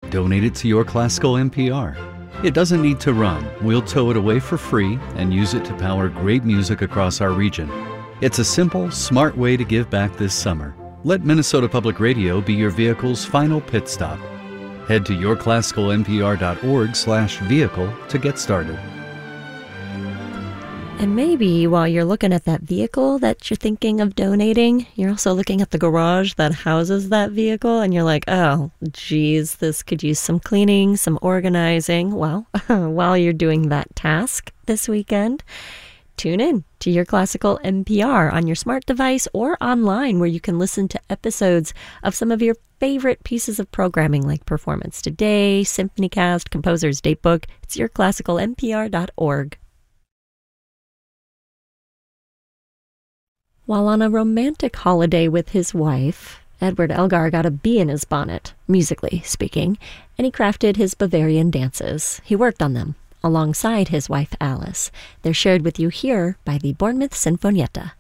donate it to Your Classical NPR. It doesn't need to run. We'll tow it away for free and use it to power great music across our region. It's a simple, smart way to give back this summer. Let Minnesota Public Radio be your vehicle's final pit stop. Head to yourclassicalnpr.org/vehicle to get started. And maybe while you're looking at that vehicle that you're thinking of donating, you're also looking at the garage that houses that vehicle, and you're like, oh, geez, this could use some cleaning, some organizing. Well, while you're doing that task this weekend, tune in to Your Classical NPR on your smart device or online, where you can listen to episodes of some of your favorite pieces of programming like Performance Today, SymphonyCast, Composer's Datebook. It's yourclassicalnpr.org. While on a romantic holiday with his wife, Edward Elgar got a bee in his bonnet, musically speaking, and he crafted his Bavarian dances. He worked on them alongside his wife Alice. They're shared with you here by the Bournemouth Sinfonietta.